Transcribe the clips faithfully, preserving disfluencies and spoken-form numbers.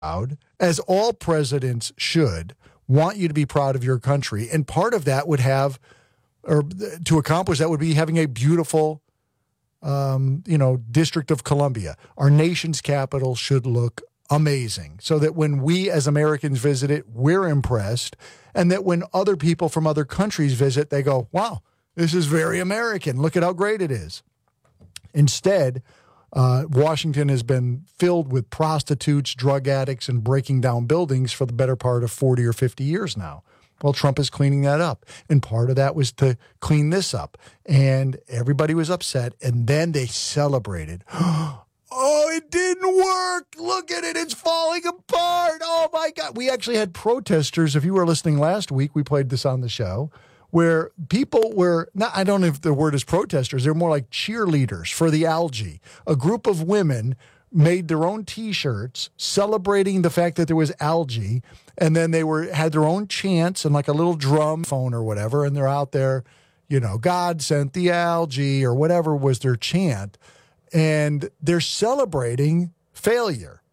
proud, as all presidents should, want you to be proud of your country. And part of that would have, or to accomplish that would be having a beautiful, um, you know, District of Columbia. Our nation's capital should look amazing so that when we as Americans visit it, we're impressed. And that when other people from other countries visit, they go, wow, this is very American. Look at how great it is. Instead, uh, Washington has been filled with prostitutes, drug addicts, and breaking down buildings for the better part of forty or fifty years now. Well, Trump is cleaning that up. And part of that was to clean this up. And everybody was upset. And then they celebrated. Oh, it didn't work. Look at it. It's falling apart. Oh, my God. We actually had protesters. If you were listening last week, we played this on the show, where people were, not, I don't know if the word is protesters, they're more like cheerleaders for the algae. A group of women made their own T-shirts celebrating the fact that there was algae, and then they were had their own chants and like a little drum phone or whatever, and they're out there, you know, God sent the algae or whatever was their chant, and they're celebrating failure.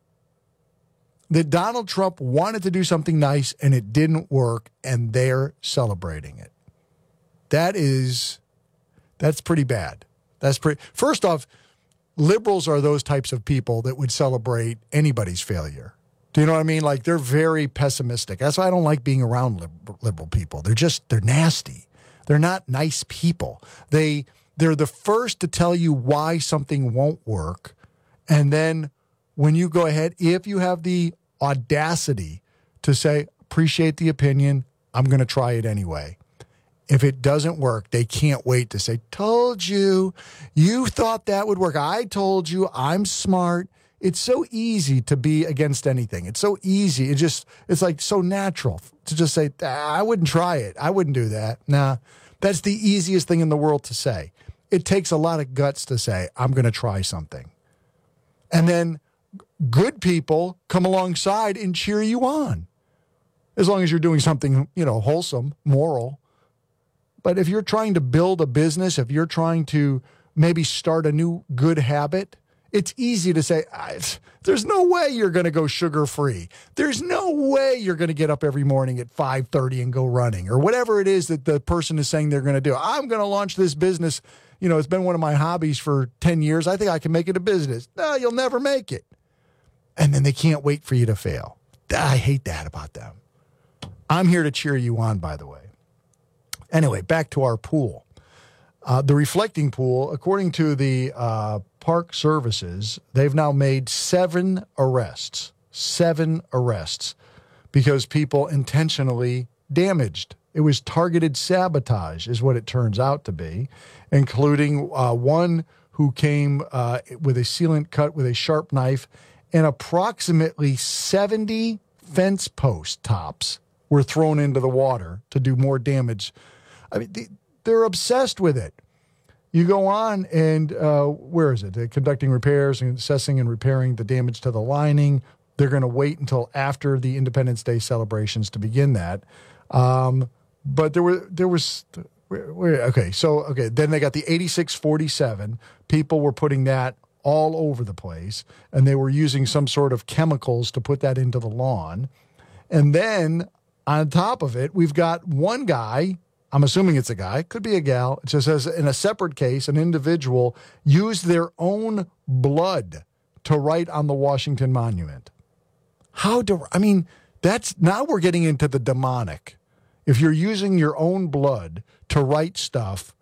That Donald Trump wanted to do something nice and it didn't work, and they're celebrating it. That is, that's pretty bad. That's pretty, first off, liberals are those types of people that would celebrate anybody's failure. Do you know what I mean? Like, they're very pessimistic. That's why I don't like being around liberal, liberal people. They're just, they're nasty. They're not nice people. They, they're the first to tell you why something won't work. And then when you go ahead, if you have the audacity to say, appreciate the opinion, I'm going to try it anyway. If it doesn't work, they can't wait to say, told you, you thought that would work. I told you, I'm smart. It's so easy to be against anything. It's so easy. It just, it's like so natural to just say, I wouldn't try it. I wouldn't do that. Nah, that's the easiest thing in the world to say. It takes a lot of guts to say, I'm going to try something. And then good people come alongside and cheer you on. As long as you're doing something, you know, wholesome, moral. But if you're trying to build a business, if you're trying to maybe start a new good habit, it's easy to say, there's no way you're going to go sugar-free. There's no way you're going to get up every morning at five thirty and go running, or whatever it is that the person is saying they're going to do. I'm going to launch this business. You know, it's been one of my hobbies for ten years. I think I can make it a business. No, you'll never make it. And then they can't wait for you to fail. I hate that about them. I'm here to cheer you on, by the way. Anyway, back to our pool. Uh, the reflecting pool, according to the uh, Park Services, they've now made seven arrests. Seven arrests because people intentionally damaged. It was targeted sabotage is what it turns out to be, including uh, one who came uh, with a sealant cut with a sharp knife, and approximately seventy fence post tops were thrown into the water to do more damage. I mean, they, they're obsessed with it. You go on and, uh, where is it? They're conducting repairs and assessing and repairing the damage to the lining. They're going to wait until after the Independence Day celebrations to begin that. Um, but there were, there was, okay, so, okay, then they got the eighty-six forty-seven. People were putting that all over the place, and they were using some sort of chemicals to put that into the lawn. And then on top of it, we've got one guy, I'm assuming it's a guy, could be a gal. It just says in a separate case, an individual used their own blood to write on the Washington Monument. How do, I mean, that's, now we're getting into the demonic. If you're using your own blood to write stuff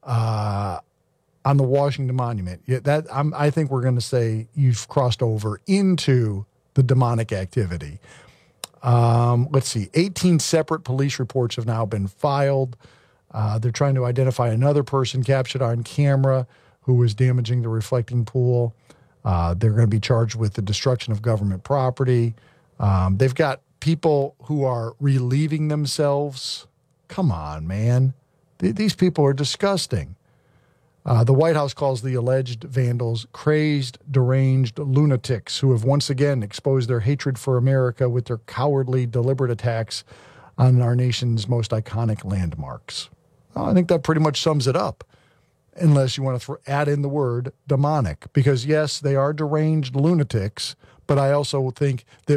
uh, on the Washington Monument, yeah, that I'm, I think we're going to say you've crossed over into the demonic activity. Um, let's see, eighteen separate police reports have now been filed. Uh, they're trying to identify another person captured on camera who was damaging the reflecting pool. Uh, they're going to be charged with the destruction of government property. Um, they've got people who are relieving themselves. Come on, man. Th- these people are disgusting. Uh, the White House calls the alleged vandals crazed, deranged lunatics who have once again exposed their hatred for America with their cowardly, deliberate attacks on our nation's most iconic landmarks. Well, I think that pretty much sums it up, unless you want to th- add in the word demonic, because yes, they are deranged lunatics, but I also think that